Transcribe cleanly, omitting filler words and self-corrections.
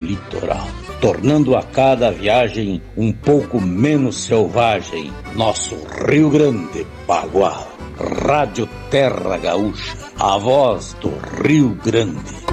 litoral, tornando a cada viagem um pouco menos selvagem. Nosso Rio Grande Bagual. Rádio Terra Gaúcha, a voz do Rio Grande.